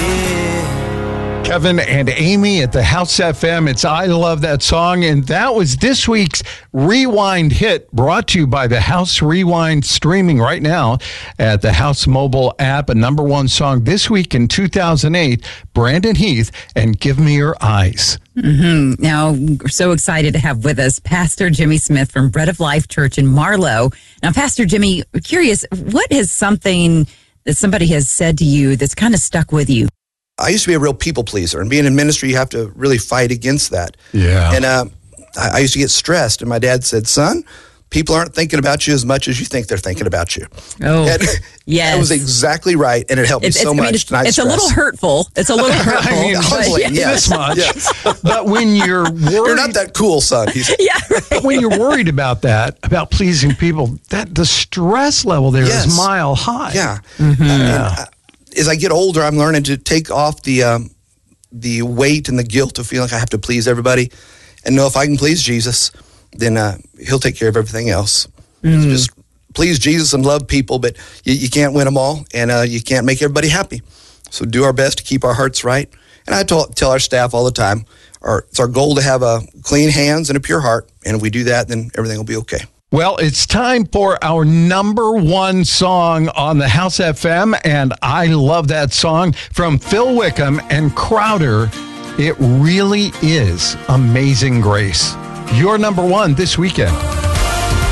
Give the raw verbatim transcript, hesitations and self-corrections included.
Kevin and Amy at the House F M. It's I Love That Song. And that was this week's Rewind hit, brought to you by the House Rewind, streaming right now at the House mobile app. A number one song this week in two thousand eight, Brandon Heath and Give Me Your Eyes. Mm-hmm. Now, we're so excited to have with us Pastor Jimmy Smith from Bread of Life Church in Marlow. Now, Pastor Jimmy, curious, what is something that somebody has said to you that's kind of stuck with you? I used to be a real people pleaser, and being in ministry, you have to really fight against that. Yeah. And uh, I, I used to get stressed, and my dad said, son, people aren't thinking about you as much as you think they're thinking about you. Oh, and yes. That was exactly right, and it helped it's, me so it's, much. I mean, it's tonight it's stress. a little hurtful. It's a little hurtful. I mean, humbling, yeah, yes. this much. Yes. But when you're worried, You're not that cool, son. He said. Yeah, right. But when you're worried about that, about pleasing people, that the stress level there Yes. is mile high. Yeah. Mm-hmm. Uh, yeah. and, uh, as I get older, I'm learning to take off the um, the weight and the guilt of feeling like I have to please everybody, and know if I can please Jesus, then uh, He'll take care of everything else. Mm. So just please Jesus and love people, but you, you can't win them all, and uh, you can't make everybody happy. So do our best to keep our hearts right. And I tell, tell our staff all the time, our, it's our goal to have a clean hands and a pure heart, and if we do that, then everything will be okay. Well, it's time for our number one song on the House F M, and I love that song from Phil Wickham and Crowder. It really is Amazing Grace. Your number one this weekend.